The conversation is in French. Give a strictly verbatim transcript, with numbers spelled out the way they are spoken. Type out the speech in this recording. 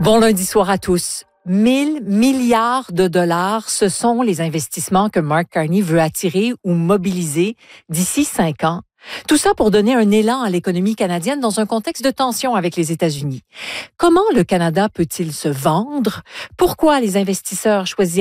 Bon lundi soir à tous. mille milliards de dollars, ce sont les investissements que Mark Carney veut attirer ou mobiliser d'ici cinq ans. Tout ça pour donner un élan à l'économie canadienne dans un contexte de tension avec les États-Unis. Comment le Canada peut-il se vendre? Pourquoi les investisseurs choisissent